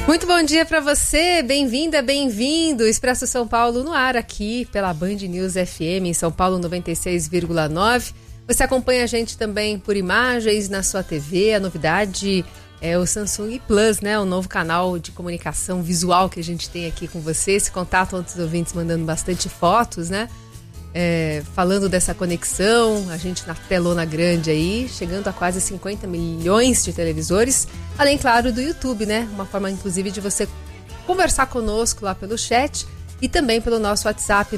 Muito bom dia para você, bem-vinda, bem-vindo. Expresso São Paulo no ar aqui pela Band News FM em São Paulo 96,9. Você acompanha a gente também por imagens na sua TV. A novidade é o Samsung Plus, né? O novo canal de comunicação visual que a gente tem aqui com você. Esse contato entre os ouvintes mandando bastante fotos, né? Falando dessa conexão, a gente na telona grande aí, chegando a quase 50 milhões de televisores, além, claro, do YouTube, né? Uma forma, inclusive, de você conversar conosco lá pelo chat e também pelo nosso WhatsApp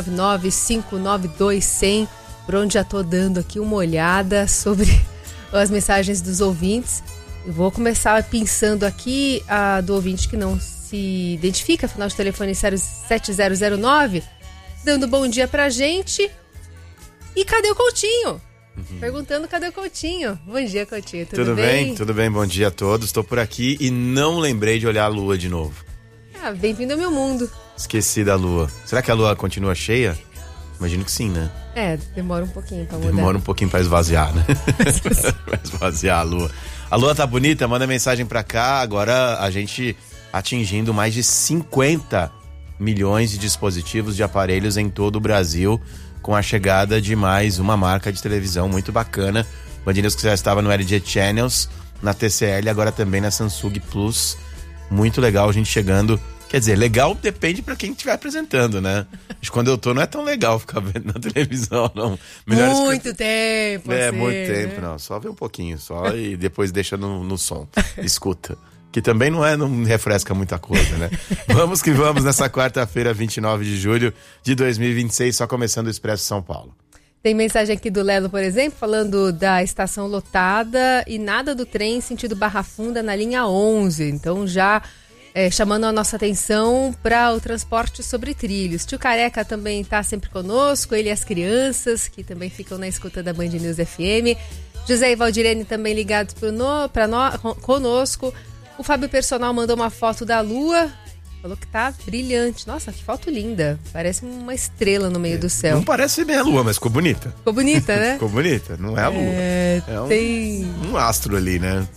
999-592-100, por onde já tô dando aqui uma olhada sobre as mensagens dos ouvintes. Eu vou começar pensando aqui a do ouvinte que não se identifica, final de telefone 7009, dando bom dia pra gente. E cadê o Coutinho? Perguntando cadê o Coutinho. Bom dia, Coutinho, tudo bem? Tudo bem, bom dia a todos. Estou por aqui e não lembrei de olhar a lua de novo. Bem-vindo ao meu mundo. Esqueci da lua. Será que a lua continua cheia? Imagino que sim, né? Demora um pouquinho pra mudar. Demora um pouquinho pra esvaziar, né? Pra esvaziar a lua. A lua tá bonita? Manda mensagem pra cá. Agora a gente atingindo mais de 50 milhões de dispositivos de aparelhos em todo o Brasil, com a chegada de mais uma marca de televisão muito bacana. Band News que já estava no LG Channels, na TCL, agora também na Samsung Plus. Muito legal a gente chegando. Quer dizer, legal depende pra quem estiver apresentando, né? Acho que quando eu tô não é tão legal ficar vendo na televisão, não. Muito tempo. Muito tempo, não. Só ver um pouquinho, só e depois deixa no som. Escuta. Que também não refresca muita coisa, né? Vamos que vamos nessa quarta-feira, 29 de julho de 2026, só começando o Expresso São Paulo. Tem mensagem aqui do Lelo, por exemplo, falando da estação lotada e nada do trem sentido Barra Funda na linha 11. Então já chamando a nossa atenção para o transporte sobre trilhos. Tio Careca também está sempre conosco, ele e as crianças, que também ficam na escuta da Band News FM. José e Valdirene também ligados conosco. O Fábio Personal mandou uma foto da lua, falou que tá brilhante. Nossa, que foto linda. Parece uma estrela no meio do céu. Não parece bem a lua, mas ficou bonita. Ficou bonita, né? Ficou bonita, não é a lua. Tem um astro ali, né?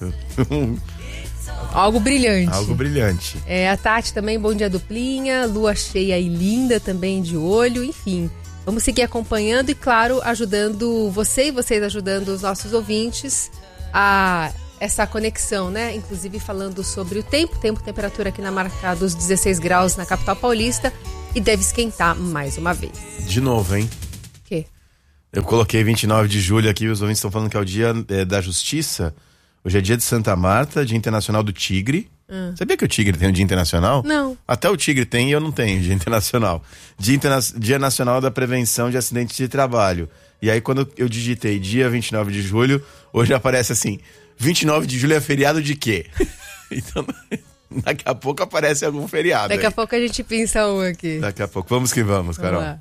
Algo brilhante. Algo brilhante. A Tati também, bom dia duplinha, lua cheia e linda também de olho, enfim. Vamos seguir acompanhando e, claro, ajudando você e vocês ajudando os nossos ouvintes a essa conexão, né? Inclusive falando sobre o tempo, temperatura aqui na marca dos 16 graus na capital paulista e deve esquentar mais uma vez. De novo, hein? O quê? Eu coloquei 29 de julho aqui, os ouvintes estão falando que é o dia da justiça. Hoje é dia de Santa Marta, dia internacional do tigre. Sabia que o tigre tem um dia internacional? Não. Até o tigre tem e eu não tenho dia internacional. Dia nacional da prevenção de acidentes de trabalho. E aí quando eu digitei dia 29 de julho, hoje aparece assim, 29 de julho é feriado de quê? Então, daqui a pouco aparece algum feriado. Daqui a pouco a gente pensa um aqui. Daqui a pouco. Vamos que vamos, Carol. Vamos lá.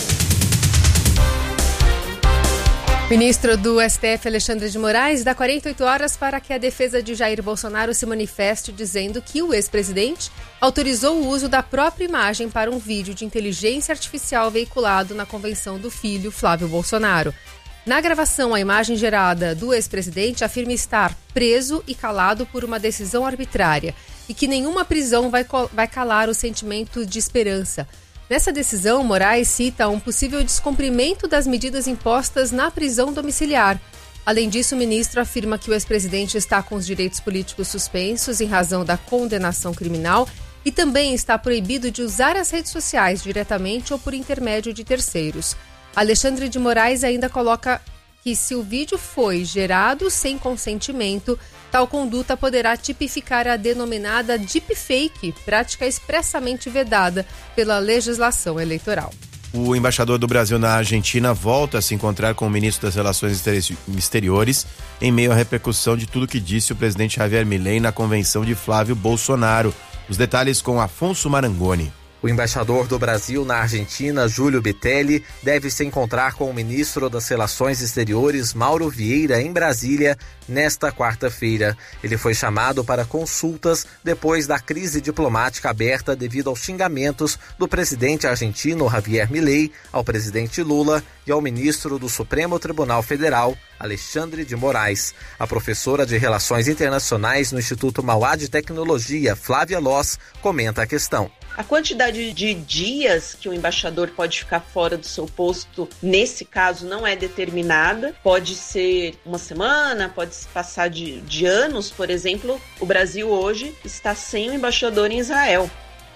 Ministro do STF, Alexandre de Moraes, dá 48 horas para que a defesa de Jair Bolsonaro se manifeste dizendo que o ex-presidente autorizou o uso da própria imagem para um vídeo de inteligência artificial veiculado na convenção do filho, Flávio Bolsonaro. Na gravação, a imagem gerada do ex-presidente afirma estar preso e calado por uma decisão arbitrária e que nenhuma prisão vai calar o sentimento de esperança. Nessa decisão, Moraes cita um possível descumprimento das medidas impostas na prisão domiciliar. Além disso, o ministro afirma que o ex-presidente está com os direitos políticos suspensos em razão da condenação criminal e também está proibido de usar as redes sociais diretamente ou por intermédio de terceiros. Alexandre de Moraes ainda coloca que se o vídeo foi gerado sem consentimento, tal conduta poderá tipificar a denominada deepfake, prática expressamente vedada pela legislação eleitoral. O embaixador do Brasil na Argentina volta a se encontrar com o ministro das Relações Exteriores em meio à repercussão de tudo que disse o presidente Javier Milei na convenção de Flávio Bolsonaro. Os detalhes com Afonso Marangoni. O embaixador do Brasil na Argentina, Júlio Bitelli, deve se encontrar com o ministro das Relações Exteriores, Mauro Vieira, em Brasília, nesta quarta-feira. Ele foi chamado para consultas depois da crise diplomática aberta devido aos xingamentos do presidente argentino Javier Milei ao presidente Lula e ao ministro do Supremo Tribunal Federal, Alexandre de Moraes. A professora de Relações Internacionais no Instituto Mauá de Tecnologia, Flávia Loss, comenta a questão. A quantidade de dias que o embaixador pode ficar fora do seu posto, nesse caso, não é determinada. Pode ser uma semana, pode se passar de anos. Por exemplo, o Brasil hoje está sem o embaixador em Israel.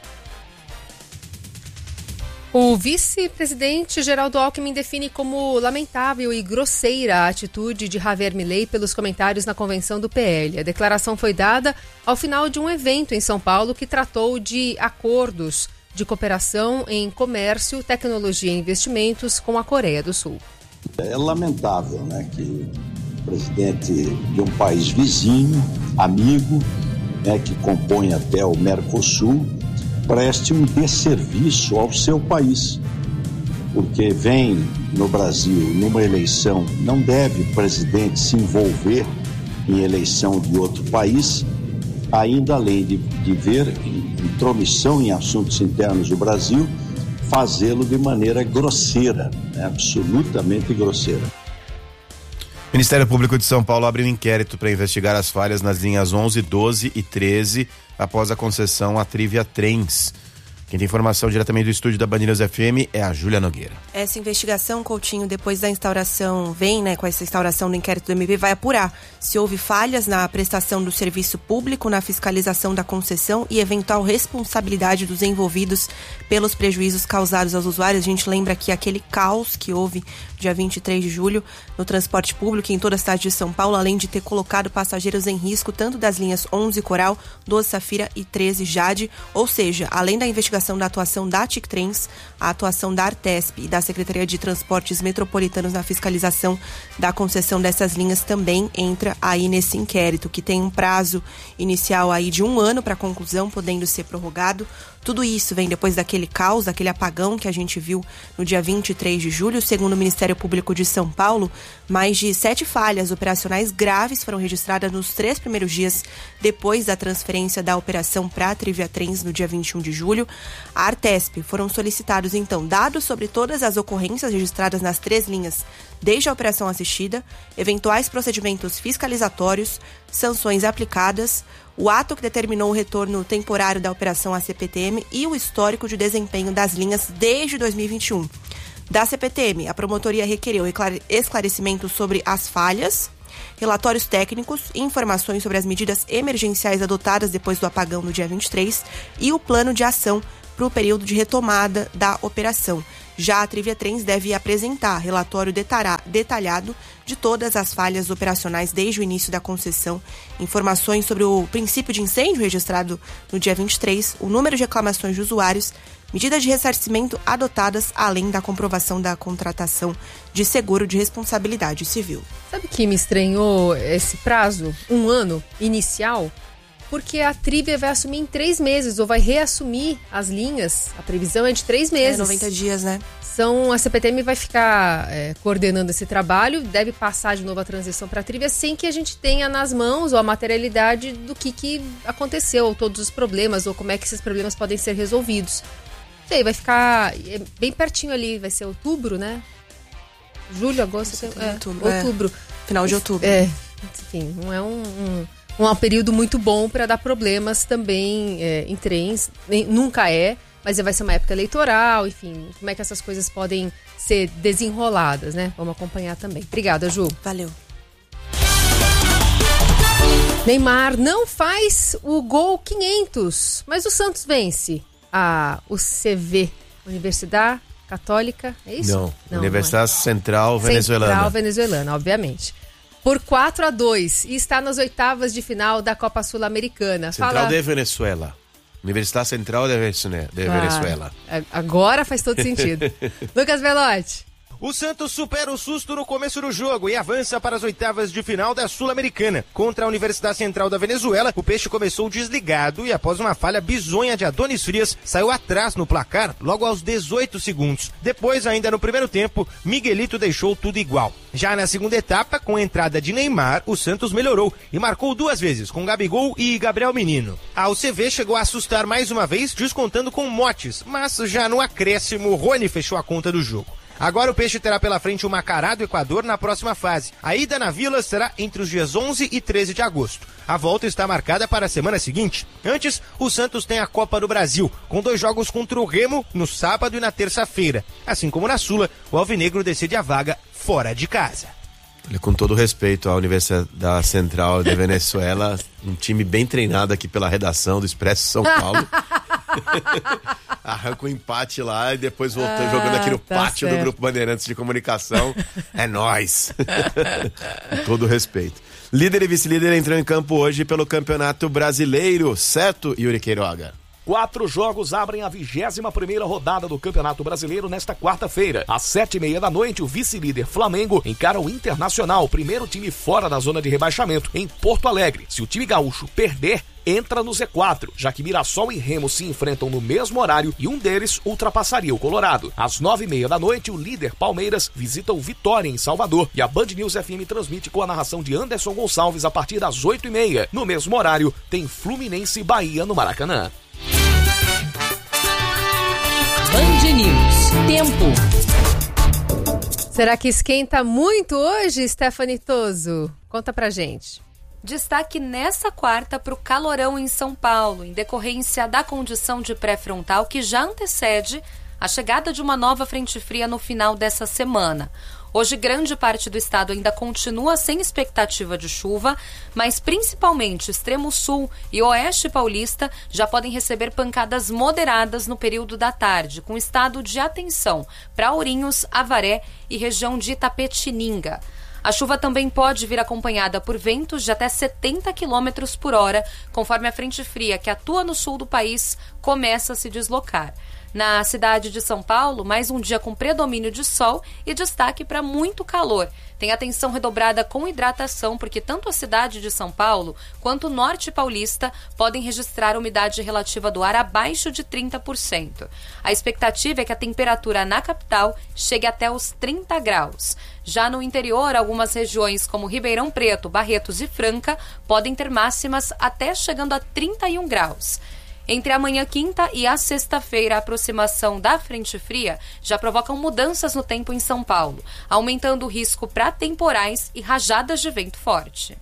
O vice-presidente Geraldo Alckmin define como lamentável e grosseira a atitude de Javier Milei pelos comentários na convenção do PL. A declaração foi dada ao final de um evento em São Paulo que tratou de acordos de cooperação em comércio, tecnologia e investimentos com a Coreia do Sul. É lamentável, né, que o presidente de um país vizinho, amigo, né, que compõe até o Mercosul, preste um desserviço ao seu país, porque vem no Brasil numa eleição, não deve o presidente se envolver em eleição de outro país, ainda além de ver intromissão em assuntos internos do Brasil, fazê-lo de maneira grosseira, né? Absolutamente grosseira. O Ministério Público de São Paulo abre um inquérito para investigar as falhas nas linhas 11, 12 e 13 após a concessão à Trivia Trens. Quem tem informação diretamente do estúdio da Band News FM é a Júlia Nogueira. Essa investigação, Coutinho, depois da instauração, com essa instauração do inquérito do MP, vai apurar se houve falhas na prestação do serviço público, na fiscalização da concessão e eventual responsabilidade dos envolvidos pelos prejuízos causados aos usuários. A gente lembra que aquele caos que houve dia 23 de julho no transporte público em toda a cidade de São Paulo, além de ter colocado passageiros em risco tanto das linhas 11 Coral, 12 Safira e 13 Jade, ou seja, além da investigação da atuação da TIC Trens, a atuação da Artesp e da Secretaria de Transportes Metropolitanos na fiscalização da concessão dessas linhas também entra aí nesse inquérito, que tem um prazo inicial aí de 1 ano para conclusão, podendo ser prorrogado. Tudo isso vem depois daquele caos, daquele apagão que a gente viu no dia 23 de julho. Segundo o Ministério Público de São Paulo, mais de 7 falhas operacionais graves foram registradas nos 3 primeiros dias depois da transferência da operação para a Trivia Trens no dia 21 de julho. A Artesp foram solicitados, então, dados sobre todas as ocorrências registradas nas 3 linhas desde a operação assistida, eventuais procedimentos fiscalizatórios, sanções aplicadas, o ato que determinou o retorno temporário da operação à CPTM e o histórico de desempenho das linhas desde 2021. Da CPTM, a promotoria requereu esclarecimentos sobre as falhas, relatórios técnicos e informações sobre as medidas emergenciais adotadas depois do apagão no dia 23 e o plano de ação para o período de retomada da operação. Já a Trivia Trens deve apresentar relatório detalhado de todas as falhas operacionais desde o início da concessão, informações sobre o princípio de incêndio registrado no dia 23, o número de reclamações de usuários, medidas de ressarcimento adotadas, além da comprovação da contratação de seguro de responsabilidade civil. Sabe que me estranhou esse prazo, 1 ano inicial? Porque a Trivia vai assumir em 3 meses, ou vai reassumir as linhas. A previsão é de 3 meses. 90 dias, né? A CPTM vai ficar coordenando esse trabalho, deve passar de novo a transição para a Trivia, sem que a gente tenha nas mãos ou a materialidade do que aconteceu, todos os problemas, ou como é que esses problemas podem ser resolvidos. Sei, vai ficar bem pertinho ali, vai ser outubro, né? Julho, agosto, outubro. Final de outubro. Enfim, não é um período muito bom para dar problemas também em trens, nunca mas vai ser uma época eleitoral, enfim, como é que essas coisas podem ser desenroladas, né? Vamos acompanhar também. Obrigada, Ju. Valeu. Neymar não faz o gol 500, mas o Santos vence o CV, Universidade Católica, é isso? Não, Universidade Central Venezuelana. Central Venezuelana, obviamente. Por 4-2 e está nas oitavas de final da Copa Sul-Americana. Central de Venezuela. Universidade Central de Venezuela. Agora faz todo sentido. Lucas Velotti. O Santos supera o susto no começo do jogo e avança para as oitavas de final da Sul-Americana. Contra a Universidade Central da Venezuela, o Peixe começou desligado e após uma falha bizonha de Adonis Frias, saiu atrás no placar logo aos 18 segundos. Depois, ainda no primeiro tempo, Miguelito deixou tudo igual. Já na segunda etapa, com a entrada de Neymar, o Santos melhorou e marcou 2 vezes, com Gabigol e Gabriel Menino. A UCV chegou a assustar mais uma vez, descontando com Motes, mas já no acréscimo, Rony fechou a conta do jogo. Agora o Peixe terá pela frente o Macará do Equador na próxima fase. A ida na Vila será entre os dias 11 e 13 de agosto. A volta está marcada para a semana seguinte. Antes, o Santos tem a Copa do Brasil, com 2 jogos contra o Remo no sábado e na terça-feira. Assim como na Sula, o Alvinegro decide a vaga fora de casa. Com todo respeito à Universidade Central de Venezuela, um time bem treinado aqui pela redação do Expresso São Paulo. Arranca o empate lá e depois voltando jogando aqui no pátio do Grupo Bandeirantes de Comunicação. É nóis. Com todo respeito. Líder e vice-líder entram em campo hoje pelo Campeonato Brasileiro, certo, Yuri Queiroga? 4 jogos abrem a 21ª rodada do Campeonato Brasileiro nesta quarta-feira. Às 7h30 da noite, o vice-líder Flamengo encara o Internacional, primeiro time fora da zona de rebaixamento, em Porto Alegre. Se o time gaúcho perder, entra no Z4, já que Mirassol e Remo se enfrentam no mesmo horário e um deles ultrapassaria o Colorado. Às 9h30 da noite, o líder Palmeiras visita o Vitória em Salvador e a Band News FM transmite com a narração de Anderson Gonçalves a partir das 8h30. No mesmo horário, tem Fluminense e Bahia no Maracanã. Band News. Tempo. Será que esquenta muito hoje, Stephanie Toso? Conta pra gente. Destaque nessa quarta para o calorão em São Paulo, em decorrência da condição de pré-frontal que já antecede a chegada de uma nova frente fria no final dessa semana. Hoje, grande parte do estado ainda continua sem expectativa de chuva, mas principalmente extremo sul e oeste paulista já podem receber pancadas moderadas no período da tarde, com estado de atenção para Ourinhos, Avaré e região de Itapetininga. A chuva também pode vir acompanhada por ventos de até 70 km por hora, conforme a frente fria que atua no sul do país começa a se deslocar. Na cidade de São Paulo, mais um dia com predomínio de sol e destaque para muito calor. Tem atenção redobrada com hidratação, porque tanto a cidade de São Paulo quanto o norte paulista podem registrar umidade relativa do ar abaixo de 30%. A expectativa é que a temperatura na capital chegue até os 30 graus. Já no interior, algumas regiões como Ribeirão Preto, Barretos e Franca podem ter máximas até chegando a 31 graus. Entre a manhã quinta e a sexta-feira, a aproximação da frente fria já provocam mudanças no tempo em São Paulo, aumentando o risco para temporais e rajadas de vento forte.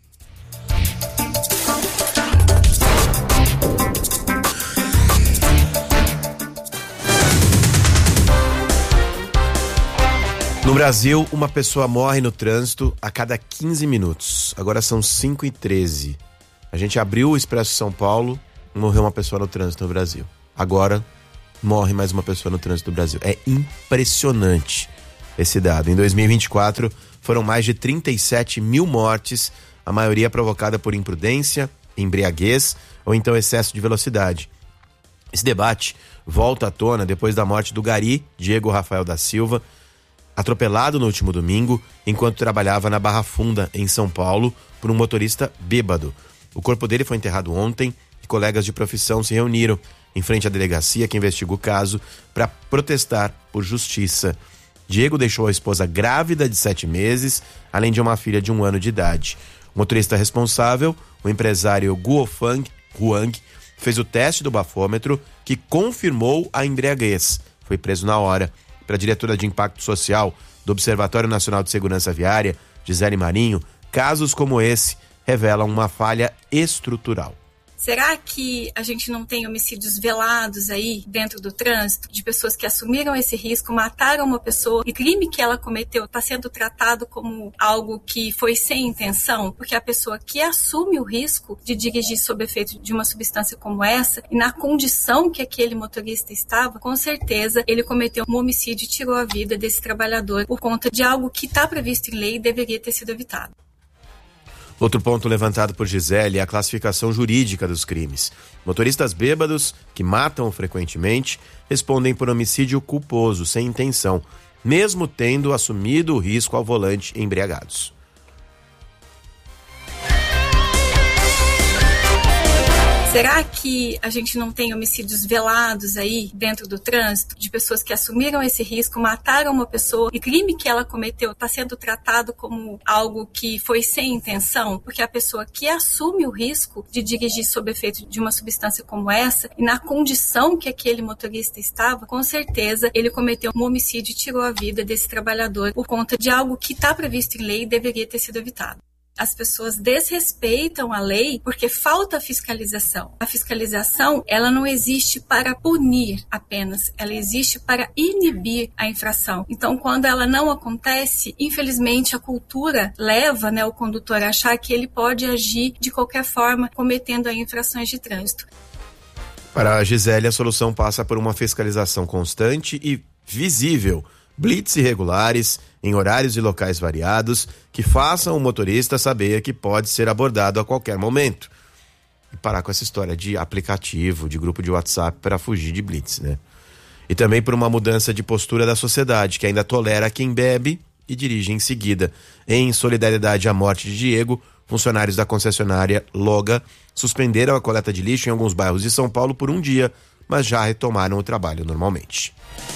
No Brasil, uma pessoa morre no trânsito a cada 15 minutos. Agora são 5h13. A gente abriu o Expresso São Paulo, morreu uma pessoa no trânsito no Brasil. Agora, morre mais uma pessoa no trânsito do Brasil. É impressionante esse dado. Em 2024, foram mais de 37 mil mortes, a maioria provocada por imprudência, embriaguez ou então excesso de velocidade. Esse debate volta à tona depois da morte do gari Diego Rafael da Silva, atropelado no último domingo, enquanto trabalhava na Barra Funda, em São Paulo, por um motorista bêbado. O corpo dele foi enterrado ontem e colegas de profissão se reuniram em frente à delegacia que investiga o caso para protestar por justiça. Diego deixou a esposa grávida de 7 meses, além de uma filha de 1 ano de idade. O motorista responsável, o empresário Guofang Huang, fez o teste do bafômetro que confirmou a embriaguez. Foi preso na hora. Para a diretora de Impacto Social do Observatório Nacional de Segurança Viária, Gisele Marinho, casos como esse revelam uma falha estrutural. Será que a gente não tem homicídios velados aí dentro do trânsito, de pessoas que assumiram esse risco, mataram uma pessoa e o crime que ela cometeu está sendo tratado como algo que foi sem intenção? Porque a pessoa que assume o risco de dirigir sob efeito de uma substância como essa e na condição que aquele motorista estava, com certeza ele cometeu um homicídio e tirou a vida desse trabalhador por conta de algo que está previsto em lei e deveria ter sido evitado. Outro ponto levantado por Gisele é a classificação jurídica dos crimes. Motoristas bêbados, que matam frequentemente, respondem por homicídio culposo, sem intenção. mesmo tendo assumido o risco ao volante embriagados. Será que a gente não tem homicídios velados aí dentro do trânsito, de pessoas que assumiram esse risco, mataram uma pessoa e o crime que ela cometeu está sendo tratado como algo que foi sem intenção? Porque a pessoa que assume o risco de dirigir sob efeito de uma substância como essa, e na condição que aquele motorista estava, com certeza ele cometeu um homicídio e tirou a vida desse trabalhador por conta de algo que está previsto em lei e deveria ter sido evitado. As pessoas desrespeitam a lei porque falta fiscalização. A fiscalização, ela não existe para punir apenas, ela existe para inibir a infração. Então, quando ela não acontece, infelizmente a cultura leva, o condutor a achar que ele pode agir de qualquer forma, cometendo infrações de trânsito. Para a Gisele, a solução passa por uma fiscalização constante e visível, blitz irregulares em horários e locais variados que façam o motorista saber que pode ser abordado a qualquer momento. E parar com essa história de aplicativo, de grupo de WhatsApp para fugir de blitz, né? E também por uma mudança de postura da sociedade, que ainda tolera quem bebe e dirige em seguida. Em solidariedade à morte de Diego, funcionários da concessionária Loga suspenderam a coleta de lixo em alguns bairros de São Paulo por um dia, mas já retomaram o trabalho normalmente.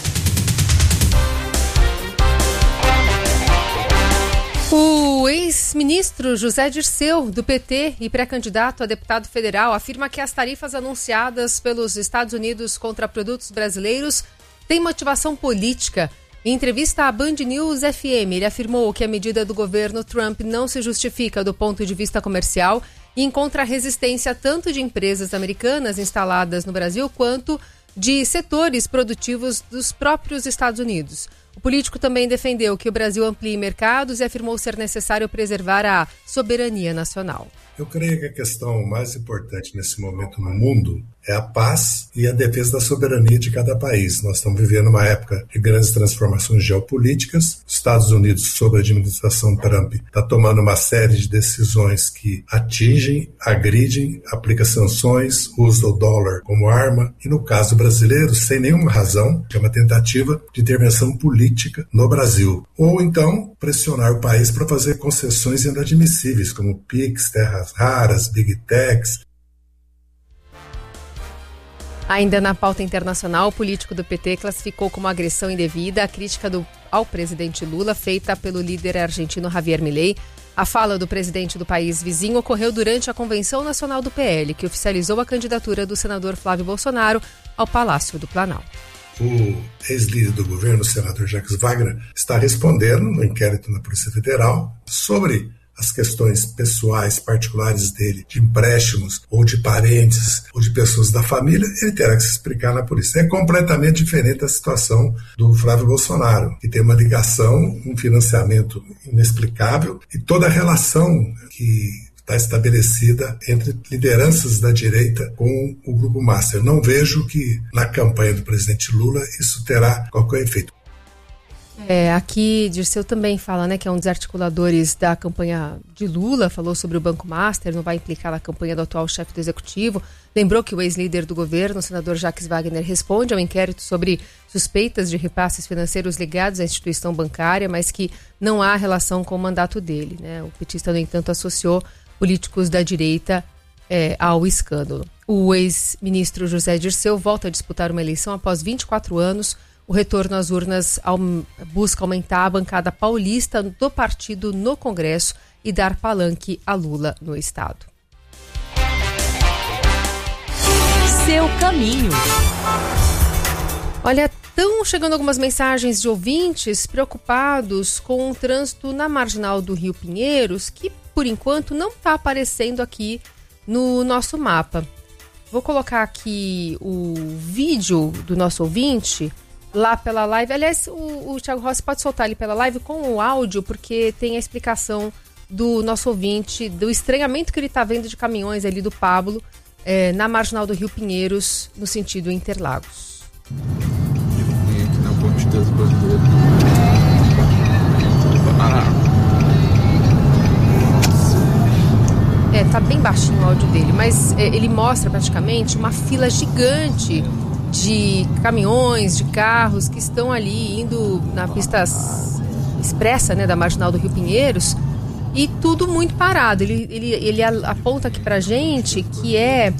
O ex-ministro José Dirceu, do PT e pré-candidato a deputado federal, afirma que as tarifas anunciadas pelos Estados Unidos contra produtos brasileiros têm motivação política. Em entrevista à Band News FM, ele afirmou que a medida do governo Trump não se justifica do ponto de vista comercial e encontra resistência tanto de empresas americanas instaladas no Brasil quanto de setores produtivos dos próprios Estados Unidos. O político também defendeu que o Brasil amplie mercados e afirmou ser necessário preservar a soberania nacional. Eu creio que a questão mais importante nesse momento no mundo é a paz e a defesa da soberania de cada país. Nós estamos vivendo uma época de grandes transformações geopolíticas. Os Estados Unidos, sob a administração Trump, está tomando uma série de decisões que atingem, agridem, aplica sanções, usa o dólar como arma. E no caso brasileiro, sem nenhuma razão, é uma tentativa de intervenção política no Brasil. Ou então, pressionar o país para fazer concessões inadmissíveis, como PIX, terras raras, Big Techs. Ainda na pauta internacional, o político do PT classificou como agressão indevida a crítica ao presidente Lula feita pelo líder argentino Javier Milei. A fala do presidente do país vizinho ocorreu durante a Convenção Nacional do PL, que oficializou a candidatura do senador Flávio Bolsonaro ao Palácio do Planalto. O ex-líder do governo, o senador Jacques Wagner, está respondendo no inquérito na Polícia Federal sobre as questões pessoais, particulares dele, de empréstimos, ou de parentes, ou de pessoas da família. Ele terá que se explicar na polícia. É completamente diferente da situação do Flávio Bolsonaro, que tem uma ligação, um financiamento inexplicável, e toda a relação que está estabelecida entre lideranças da direita com o Grupo Master. Não vejo que na campanha do presidente Lula isso terá qualquer efeito. Aqui Dirceu também fala, que é um dos articuladores da campanha de Lula, falou sobre o Banco Master, não vai implicar na campanha do atual chefe do executivo. Lembrou que o ex-líder do governo, o senador Jacques Wagner, responde ao inquérito sobre suspeitas de repasses financeiros ligados à instituição bancária, mas que não há relação com o mandato dele. O petista, no entanto, associou políticos da direita ao escândalo. O ex-ministro José Dirceu volta a disputar uma eleição após 24 anos. O retorno às urnas busca aumentar a bancada paulista do partido no Congresso e dar palanque a Lula no Estado. Seu caminho. Olha, estão chegando algumas mensagens de ouvintes preocupados com o trânsito na marginal do Rio Pinheiros, que por enquanto não está aparecendo aqui no nosso mapa. Vou colocar aqui o vídeo do nosso ouvinte lá pela live. Aliás, o Thiago Rossi pode soltar ele pela live com o áudio, porque tem a explicação do nosso ouvinte, do estranhamento que ele está vendo de caminhões ali do Pablo, na marginal do Rio Pinheiros, no sentido Interlagos. Vem aqui na Ponte das Bandeiras. Tá bem baixinho o áudio dele, mas ele mostra praticamente uma fila gigante de caminhões, de carros que estão ali indo na pista expressa, né, da Marginal do Rio Pinheiros, e tudo muito parado. Ele aponta aqui pra gente que é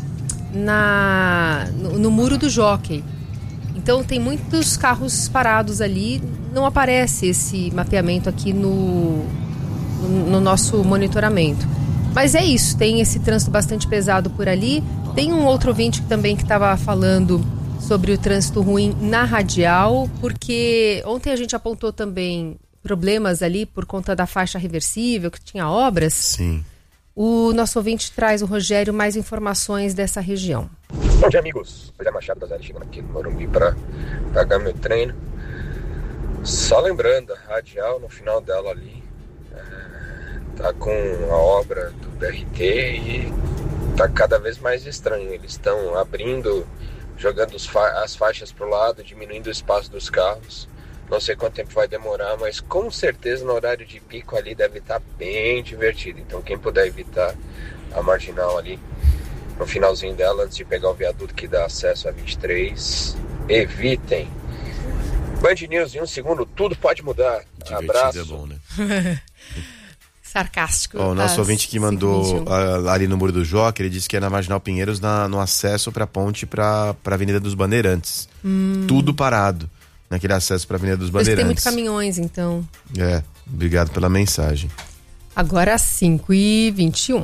no Muro do Jockey. Então tem muitos carros parados ali, não aparece esse mapeamento aqui no nosso monitoramento. Mas é isso, tem esse trânsito bastante pesado por ali. Tem um outro ouvinte também que estava falando sobre o trânsito ruim na Radial, porque ontem a gente apontou também problemas ali por conta da faixa reversível, que tinha obras. Sim. O nosso ouvinte traz, o Rogério, mais informações dessa região. Bom dia, amigos. José Machado da Zé, chegando aqui no Morumbi para pagar meu treino. Só lembrando, a Radial, no final dela ali, tá com a obra do BRT e tá cada vez mais estranho. Eles estão abrindo, jogando as faixas pro lado, diminuindo o espaço dos carros. Não sei quanto tempo vai demorar, mas com certeza no horário de pico ali deve estar bem divertido. Então quem puder evitar a Marginal ali no finalzinho dela, antes de pegar o viaduto que dá acesso a 23, evitem. Band News, em um segundo, tudo pode mudar. Divertido. Abraço. É bom, né? Sarcástico. O nosso ouvinte que mandou ali no Muro do Jockey, ele disse que é na Marginal Pinheiros, no acesso para a ponte para a Avenida dos Bandeirantes. Tudo parado naquele acesso para a Avenida dos Bandeirantes. Tem muitos caminhões, então. Obrigado pela mensagem. Agora 5h21.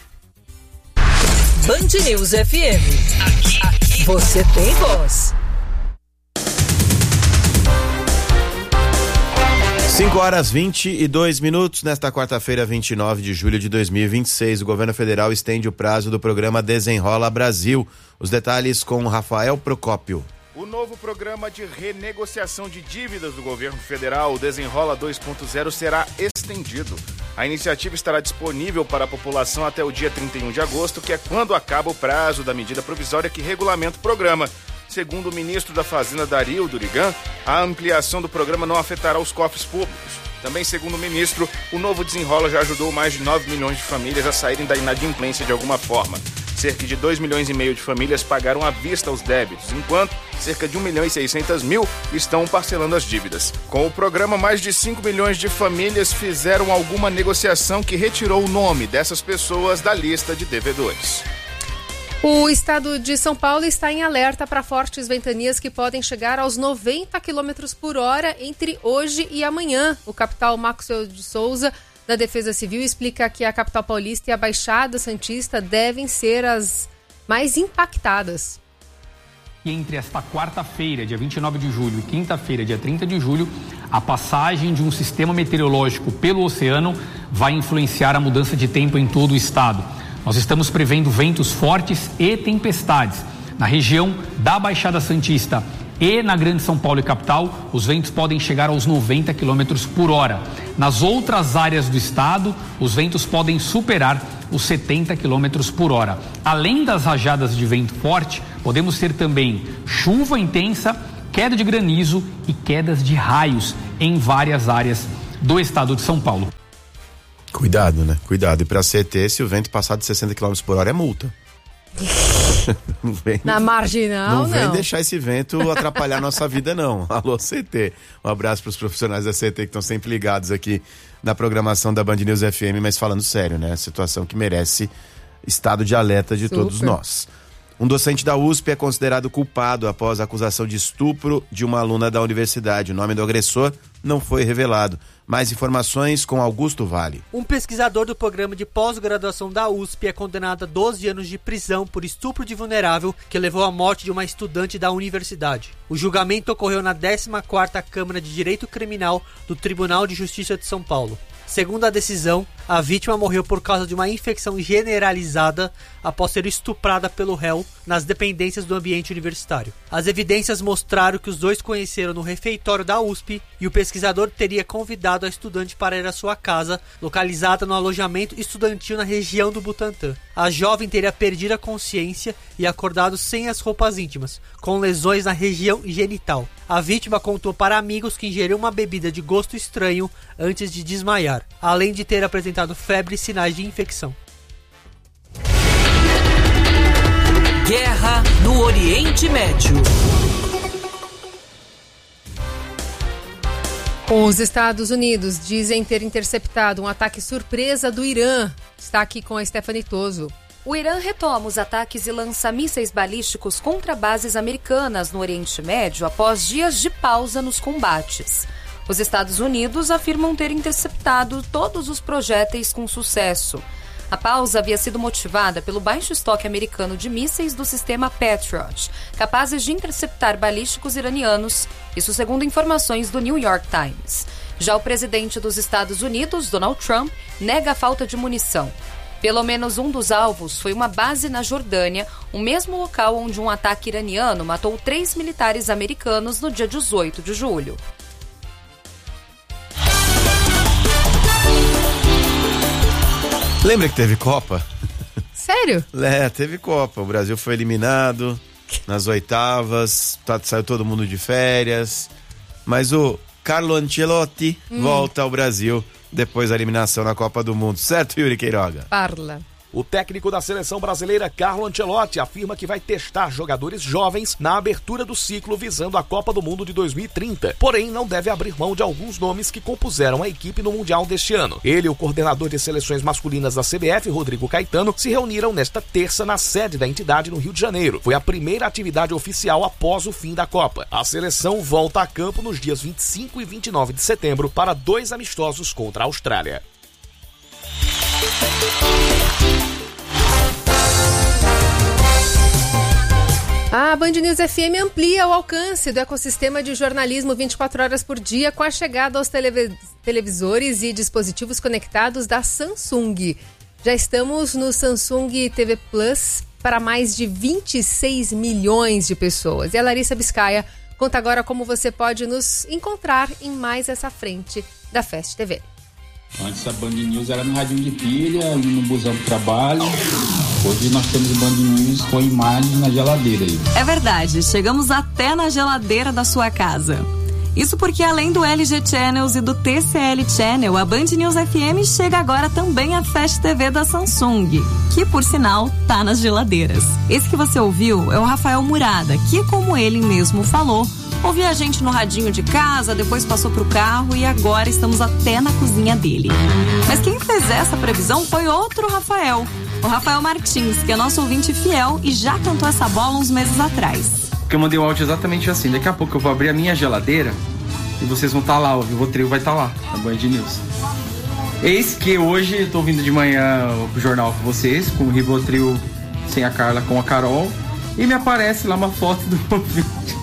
Band News FM. Aqui você tem voz. 5h22. Nesta quarta-feira, 29 de julho de 2026, o governo federal estende o prazo do programa Desenrola Brasil. Os detalhes com Rafael Procópio. O novo programa de renegociação de dívidas do governo federal, o Desenrola 2.0, será estendido. A iniciativa estará disponível para a população até o dia 31 de agosto, que é quando acaba o prazo da medida provisória que regulamenta o programa. Segundo o ministro da Fazenda, Dario Durigan, a ampliação do programa não afetará os cofres públicos. Também, segundo o ministro, o novo Desenrola já ajudou mais de 9 milhões de famílias a saírem da inadimplência de alguma forma. Cerca de 2,5 milhões de famílias pagaram à vista os débitos, enquanto cerca de 1.600.000 estão parcelando as dívidas. Com o programa, mais de 5 milhões de famílias fizeram alguma negociação que retirou o nome dessas pessoas da lista de devedores. O estado de São Paulo está em alerta para fortes ventanias que podem chegar aos 90 km por hora entre hoje e amanhã. O capitão Maxwell de Souza, da Defesa Civil, explica que a capital paulista e a Baixada Santista devem ser as mais impactadas. E entre esta quarta-feira, dia 29 de julho, e quinta-feira, dia 30 de julho, a passagem de um sistema meteorológico pelo oceano vai influenciar a mudança de tempo em todo o estado. Nós estamos prevendo ventos fortes e tempestades. Na região da Baixada Santista e na Grande São Paulo e capital, os ventos podem chegar aos 90 km por hora. Nas outras áreas do estado, os ventos podem superar os 70 km por hora. Além das rajadas de vento forte, podemos ter também chuva intensa, queda de granizo e quedas de raios em várias áreas do estado de São Paulo. Cuidado, né? Cuidado. E pra CT, se o vento passar de 60 km por hora, é multa. Não vem, na Marginal, não vem deixar esse vento atrapalhar nossa vida, não. Alô, CT. Um abraço pros profissionais da CT que estão sempre ligados aqui na programação da Band News FM, mas falando sério, né? Situação que merece estado de alerta de todos nós. Um docente da USP é considerado culpado após a acusação de estupro de uma aluna da universidade. O nome do agressor não foi revelado. Mais informações com Augusto Vale. Um pesquisador do programa de pós-graduação da USP é condenado a 12 anos de prisão por estupro de vulnerável que levou à morte de uma estudante da universidade. O julgamento ocorreu na 14ª Câmara de Direito Criminal do Tribunal de Justiça de São Paulo. Segundo a decisão, a vítima morreu por causa de uma infecção generalizada após ser estuprada pelo réu nas dependências do ambiente universitário. As evidências mostraram que os dois conheceram no refeitório da USP e o pesquisador teria convidado a estudante para ir à sua casa, localizada no alojamento estudantil na região do Butantã. A jovem teria perdido a consciência e acordado sem as roupas íntimas, com lesões na região genital. A vítima contou para amigos que ingeriu uma bebida de gosto estranho antes de desmaiar, além de ter apresentado febre e sinais de infecção. Guerra no Oriente Oriente Médio. Os Estados Unidos dizem ter interceptado um ataque surpresa do Irã. Está aqui com a Stephanie Toso. O Irã retoma os ataques e lança mísseis balísticos contra bases americanas no Oriente Médio após dias de pausa nos combates. Os Estados Unidos afirmam ter interceptado todos os projéteis com sucesso. A pausa havia sido motivada pelo baixo estoque americano de mísseis do sistema Patriot, capazes de interceptar balísticos iranianos, isso segundo informações do New York Times. Já o presidente dos Estados Unidos, Donald Trump, nega a falta de munição. Pelo menos um dos alvos foi uma base na Jordânia, o mesmo local onde um ataque iraniano matou 3 militares americanos no dia 18 de julho. Lembra que teve Copa? Sério? Teve Copa. O Brasil foi eliminado nas oitavas, saiu todo mundo de férias. Mas o Carlo Ancelotti volta ao Brasil depois da eliminação na Copa do Mundo. Certo, Yuri Queiroga? Parla. O técnico da seleção brasileira, Carlo Ancelotti, afirma que vai testar jogadores jovens na abertura do ciclo visando a Copa do Mundo de 2030. Porém, não deve abrir mão de alguns nomes que compuseram a equipe no Mundial deste ano. Ele e o coordenador de seleções masculinas da CBF, Rodrigo Caetano, se reuniram nesta terça na sede da entidade no Rio de Janeiro. Foi a primeira atividade oficial após o fim da Copa. A seleção volta a campo nos dias 25 e 29 de setembro para 2 amistosos contra a Austrália. A Band News FM amplia o alcance do ecossistema de jornalismo 24 horas por dia com a chegada aos televisores e dispositivos conectados da Samsung. Já estamos no Samsung TV Plus para mais de 26 milhões de pessoas. E a Larissa Biscaia conta agora como você pode nos encontrar em mais essa frente da Fast TV. Antes a Band News era no radinho de pilha, no busão do trabalho. Hoje nós temos o Band News com imagem na geladeira aí. É verdade, chegamos até na geladeira da sua casa. Isso porque além do LG Channels e do TCL Channel, a Band News FM chega agora também à Fast TV da Samsung, que por sinal tá nas geladeiras. Esse que você ouviu é o Rafael Murada, que como ele mesmo falou, ouvia a gente no radinho de casa, depois passou pro carro e agora estamos até na cozinha dele. Mas quem fez essa previsão foi outro Rafael, o Rafael Martins, que é nosso ouvinte fiel e já cantou essa bola uns meses atrás. Porque eu mandei o áudio exatamente assim, daqui a pouco eu vou abrir a minha geladeira e vocês vão estar lá, o Rivotril vai estar lá, na Band News. Eis que hoje eu tô ouvindo de manhã o jornal com vocês, com o Rivotril sem a Carla, com a Carol, e me aparece lá uma foto do ouvinte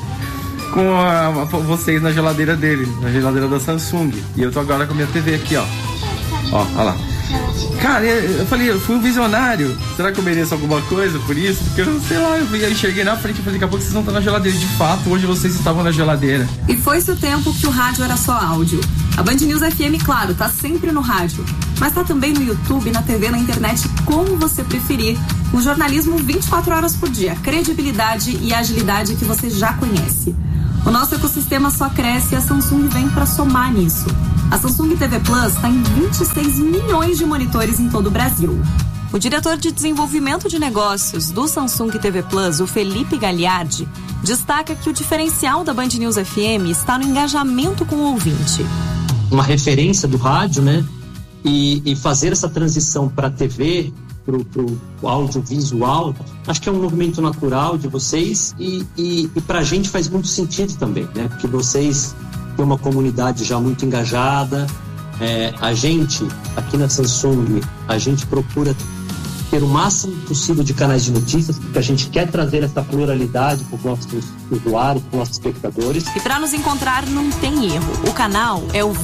com vocês na geladeira dele, na geladeira da Samsung. E eu tô agora com a minha TV aqui, ó. Ó, olha lá. Cara, eu falei, eu fui um visionário. Será que eu mereço alguma coisa por isso? Porque eu sei lá, eu enxerguei na frente e falei, daqui a pouco vocês vão estar na geladeira. De fato, hoje vocês estavam na geladeira. E foi-se o tempo que o rádio era só áudio. A Band News FM, claro, tá sempre no rádio, mas tá também no YouTube, na TV, na internet, como você preferir. Um jornalismo 24 horas por dia, credibilidade e agilidade que você já conhece. O nosso ecossistema só cresce e a Samsung vem para somar nisso. A Samsung TV Plus está em 26 milhões de monitores em todo o Brasil. O diretor de desenvolvimento de negócios do Samsung TV Plus, o Felipe Gagliardi, destaca que o diferencial da Band News FM está no engajamento com o ouvinte. Uma referência do rádio, né? E fazer essa transição para a TV, para o audiovisual, acho que é um movimento natural de vocês e para a gente faz muito sentido também, né? Porque vocês têm uma comunidade já muito engajada. A gente, aqui na Samsung, a gente procura ter o máximo possível de canais de notícias, porque a gente quer trazer essa pluralidade para os nossos usuários, para os nossos espectadores. E para nos encontrar não tem erro. O canal é o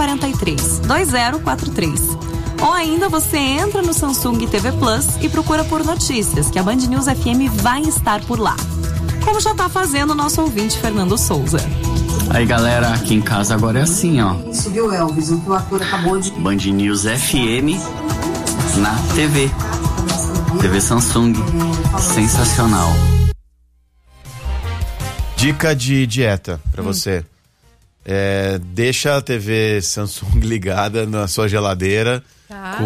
2043. Ou ainda você entra no Samsung TV Plus e procura por notícias, que a Band News FM vai estar por lá. Como já está fazendo o nosso ouvinte Fernando Souza. Aí galera, aqui em casa agora é assim, ó. Subiu Elvis, o que o ator acabou de... Band News FM na TV. TV Samsung. Sensacional. Dica de dieta pra você. Deixa a TV Samsung ligada na sua geladeira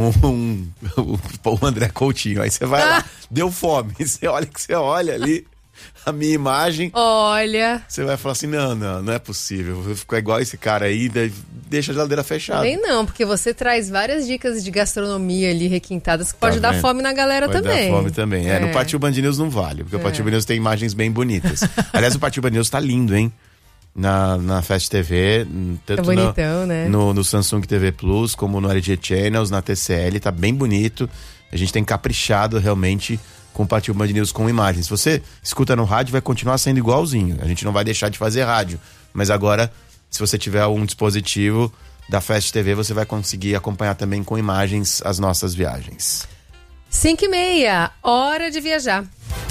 com o André Coutinho. Aí você vai lá, deu fome. Você olha ali, a minha imagem. Olha. Você vai falar assim, não é possível. Vou ficar igual esse cara aí, deixa a geladeira fechada. Nem não, porque você traz várias dicas de gastronomia ali requintadas que pode dar fome na galera também. Dar fome também. No Partiu Band News não vale, porque o Partiu Band News tem imagens bem bonitas. Aliás, o Partiu Band News tá lindo, hein? Na Fast TV, tanto bonitão, né? no Samsung TV Plus, como no LG Channels, na TCL, tá bem bonito. A gente tem caprichado realmente com o Partiu Band News com imagens. Se você escuta no rádio, vai continuar sendo igualzinho. A gente não vai deixar de fazer rádio. Mas agora, se você tiver um dispositivo da Fast TV, você vai conseguir acompanhar também com imagens as nossas viagens. 5h30, hora de viajar.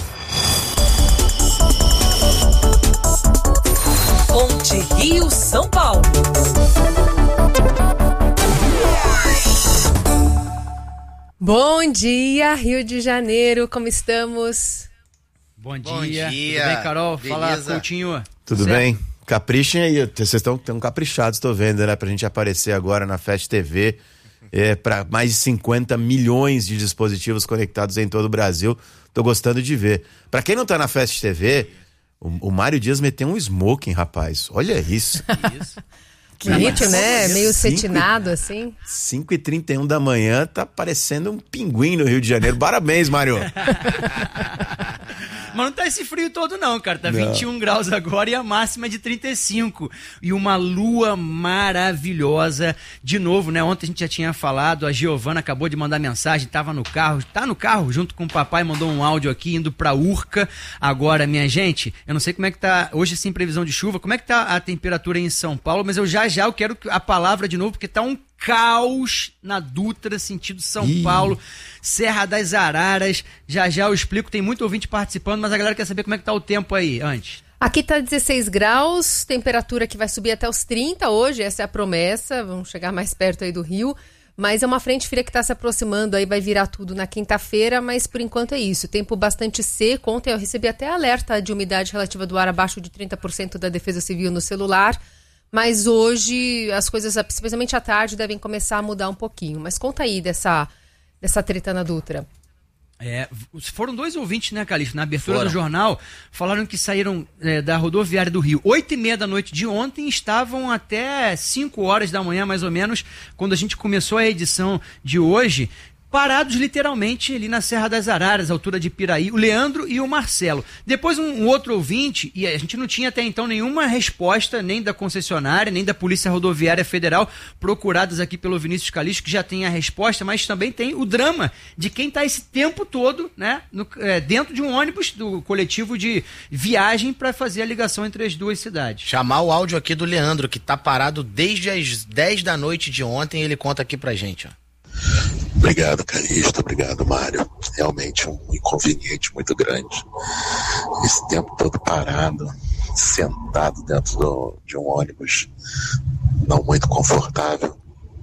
Ponte Rio-São Paulo. Bom dia, Rio de Janeiro, como estamos? Bom dia. Tudo bem, Carol? Beleza. Fala, Coutinho. Tudo bem? Caprichem aí, vocês estão caprichados, estou vendo, né? Pra gente aparecer agora na Fast TV, para mais de 50 milhões de dispositivos conectados em todo o Brasil. Tô gostando de ver. Pra quem não tá na Fast TV, o Mário Dias meteu um smoking, rapaz. Olha isso. Bonito, né? Meio cetinado, assim. 5h31 da manhã, tá parecendo um pinguim no Rio de Janeiro. Parabéns, Mário. Mas não tá esse frio todo não, cara. Tá 21 graus agora e a máxima de 35. E uma lua maravilhosa. De novo, né? Ontem a gente já tinha falado, a Giovana acabou de mandar mensagem, tava no carro, tá no carro junto com o papai, mandou um áudio aqui indo pra Urca. Agora, minha gente, eu não sei como é que tá, hoje sem previsão de chuva, como é que tá a temperatura em São Paulo, mas eu já eu quero a palavra de novo, porque tá um caos na Dutra, sentido São Paulo, Serra das Araras. Já eu explico, tem muito ouvinte participando, mas a galera quer saber como é que tá o tempo aí, antes. Aqui tá 16 graus, temperatura que vai subir até os 30 hoje, essa é a promessa, vamos chegar mais perto aí do Rio, mas é uma frente fria que tá se aproximando, aí vai virar tudo na quinta-feira, mas por enquanto é isso, tempo bastante seco. Ontem eu recebi até alerta de umidade relativa do ar abaixo de 30% da Defesa Civil no celular. Mas hoje as coisas, especialmente à tarde, devem começar a mudar um pouquinho. Mas conta aí dessa treta na Dutra. Foram 2 ouvintes, né, Calixto? Na abertura do jornal, falaram que saíram da rodoviária do Rio 8h30 da noite de ontem, estavam até 5 horas da manhã, mais ou menos, quando a gente começou a edição de hoje, parados literalmente ali na Serra das Araras, altura de Piraí, o Leandro e o Marcelo. Depois um outro ouvinte, e a gente não tinha até então nenhuma resposta, nem da concessionária, nem da Polícia Rodoviária Federal, procuradas aqui pelo Vinícius Calixto, que já tem a resposta, mas também tem o drama de quem está esse tempo todo, né, dentro de um ônibus do coletivo de viagem para fazer a ligação entre as duas cidades. Chamar o áudio aqui do Leandro, que está parado desde as 10 da noite de ontem, ele conta aqui pra gente, ó. Obrigado, Calixto. Obrigado, Mário. Realmente um inconveniente muito grande. Esse tempo todo parado, sentado dentro de um ônibus não muito confortável,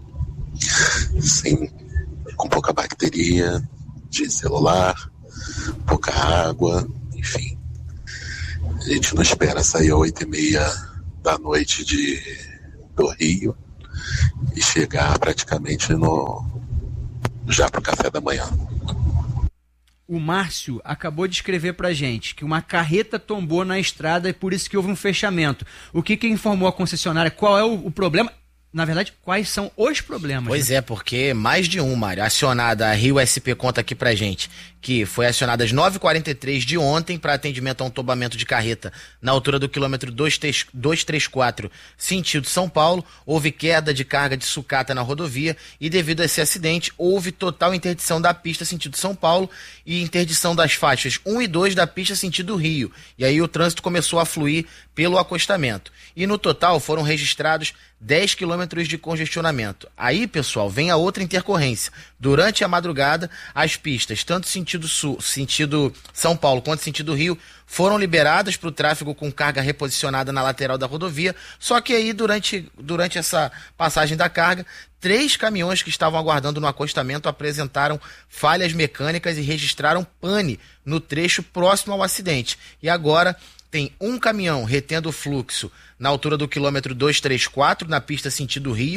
com pouca bateria de celular, pouca água, enfim. A gente não espera sair às 8h30 da noite do Rio e chegar praticamente já para o café da manhã. O Márcio acabou de escrever pra gente que uma carreta tombou na estrada e por isso que houve um fechamento. O que informou a concessionária? Qual é o problema? Na verdade, quais são os problemas? Pois é, porque mais de um, Mário. Acionada, a Rio SP conta aqui pra gente que foi acionada às 9h43 de ontem para atendimento a um tombamento de carreta na altura do quilômetro 234, sentido São Paulo. Houve queda de carga de sucata na rodovia e devido a esse acidente houve total interdição da pista sentido São Paulo e interdição das faixas 1 e 2 da pista sentido Rio. E aí o trânsito começou a fluir pelo acostamento. E no total foram registrados 10 quilômetros de congestionamento. Aí, pessoal, vem a outra intercorrência. Durante a madrugada, as pistas, tanto sentido sul, sentido São Paulo, quanto sentido Rio, foram liberadas para o tráfego com carga reposicionada na lateral da rodovia. Só que aí, durante essa passagem da carga, 3 caminhões que estavam aguardando no acostamento apresentaram falhas mecânicas e registraram pane no trecho próximo ao acidente. E agora tem um caminhão retendo o fluxo na altura do quilômetro 234, na pista sentido Rio,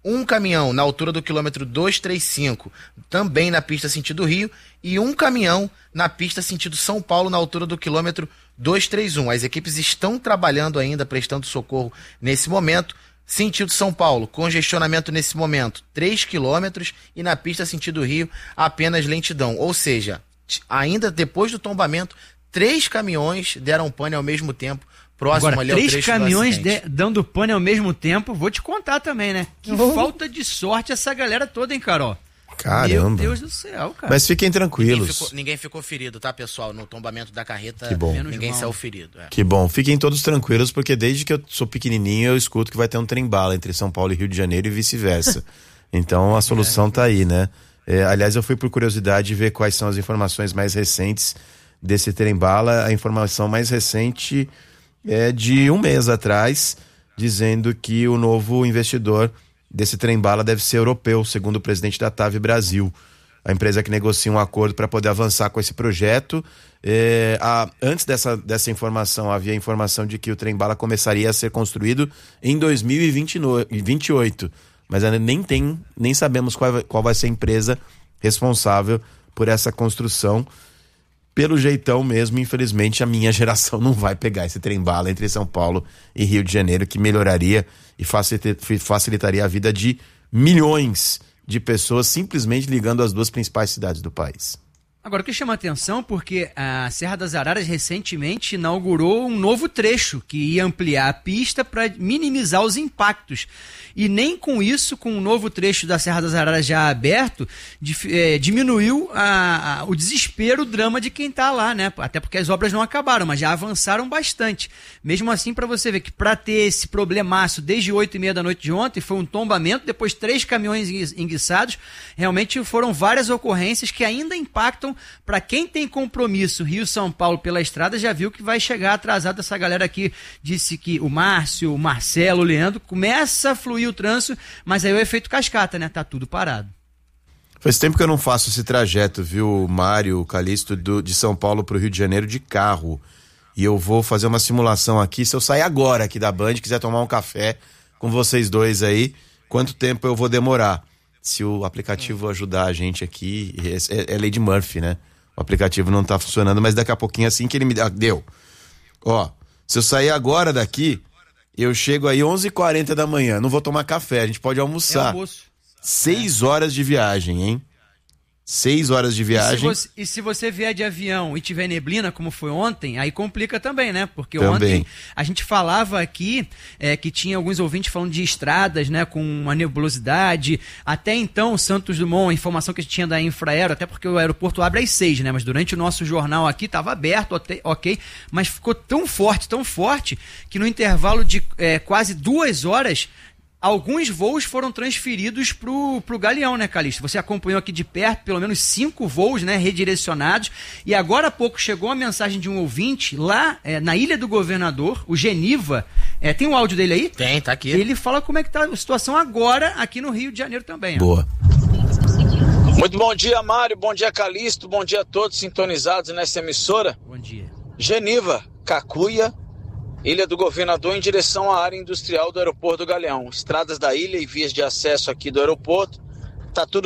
um caminhão na altura do quilômetro 235, também na pista sentido Rio, e um caminhão na pista sentido São Paulo, na altura do quilômetro 231. As equipes estão trabalhando ainda, prestando socorro nesse momento. Sentido São Paulo, congestionamento nesse momento, 3 quilômetros, e na pista sentido Rio, apenas lentidão. Ou seja, ainda depois do tombamento, 3 caminhões deram pane ao mesmo tempo. Próximo. Agora, ali 3 caminhões dando pane ao mesmo tempo, vou te contar também, né? Que falta de sorte essa galera toda, hein, Carol? Caramba. Meu Deus do céu, cara. Mas fiquem tranquilos. Ninguém ficou ferido, tá, pessoal? No tombamento da carreta, que bom. Ninguém saiu ferido. Que bom. Fiquem todos tranquilos, porque desde que eu sou pequenininho eu escuto que vai ter um trem-bala entre São Paulo e Rio de Janeiro e vice-versa. Então a solução tá aí, né? Aliás, eu fui por curiosidade ver quais são as informações mais recentes desse trem-bala. A informação mais recente é de um mês atrás, dizendo que o novo investidor desse trem-bala deve ser europeu, segundo o presidente da TAV Brasil, a empresa que negocia um acordo para poder avançar com esse projeto. Antes dessa informação, havia a informação de que o trem-bala começaria a ser construído em 2028, mas ainda nem sabemos qual vai ser a empresa responsável por essa construção. Pelo jeitão mesmo, infelizmente, a minha geração não vai pegar esse trem-bala entre São Paulo e Rio de Janeiro, que melhoraria e facilitaria a vida de milhões de pessoas simplesmente ligando as duas principais cidades do país. Agora, o que chama atenção porque a Serra das Araras recentemente inaugurou um novo trecho que ia ampliar a pista para minimizar os impactos. E nem com isso, com o novo trecho da Serra das Araras já aberto, diminuiu o desespero, o drama de quem está lá, né? Até porque as obras não acabaram, mas já avançaram bastante. Mesmo assim, para você ver que para ter esse problemaço desde 8h30 da noite de ontem, foi um tombamento, depois 3 caminhões enguiçados, realmente foram várias ocorrências que ainda impactam. Para quem tem compromisso Rio-São Paulo pela estrada, já viu que vai chegar atrasado. Essa galera aqui disse que o Márcio, o Marcelo, o Leandro, começa a fluir o trânsito, mas aí é o efeito cascata, né? Tá tudo parado. Faz tempo que eu não faço esse trajeto, viu, Mário, Calixto, de São Paulo para o Rio de Janeiro de carro. E eu vou fazer uma simulação aqui. Se eu sair agora aqui da Band, quiser tomar um café com vocês dois aí, quanto tempo eu vou demorar? Se o aplicativo ajudar a gente aqui, é lei de Murphy, né? O aplicativo não tá funcionando, mas daqui a pouquinho, assim que ele me deu. Ó, se eu sair agora daqui, eu chego aí 11h40 da manhã, não vou tomar café, a gente pode almoçar. 6 horas de viagem, hein? 6 horas de viagem. E se você vier de avião e tiver neblina, como foi ontem, aí complica também, né? Porque também. Ontem a gente falava aqui que tinha alguns ouvintes falando de estradas, né? Com uma nebulosidade. Até então, Santos Dumont, a informação que a gente tinha da Infraero, até porque o aeroporto abre às 6, né? Mas durante o nosso jornal aqui estava aberto, ok, mas ficou tão forte, que no intervalo de quase 2 horas, alguns voos foram transferidos pro Galeão, né, Calixto? Você acompanhou aqui de perto, pelo menos 5 voos, né, redirecionados. E agora há pouco chegou a mensagem de um ouvinte lá na Ilha do Governador, o Geniva. Tem o áudio dele aí? Tem, tá aqui. Ele fala como é que tá a situação agora aqui no Rio de Janeiro também. Boa. Muito bom dia, Mário. Bom dia, Calixto. Bom dia a todos sintonizados nessa emissora. Bom dia. Geniva, Cacuia, Ilha do Governador, em direção à área industrial do aeroporto do Galeão. Estradas da ilha e vias de acesso aqui do aeroporto, tá tudo